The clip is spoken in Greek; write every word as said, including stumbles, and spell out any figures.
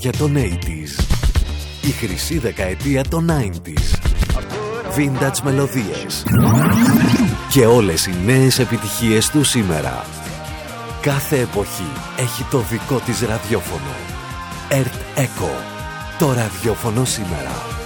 τραγουδάκια των ογδόντα. Η χρυσή δεκαετία των ενενήντα. Vintage μελωδίες. Και όλες οι νέες επιτυχίες του σήμερα. Κάθε εποχή έχει το δικό της ραδιόφωνο. Earth Echo. Το ραδιόφωνο σήμερα.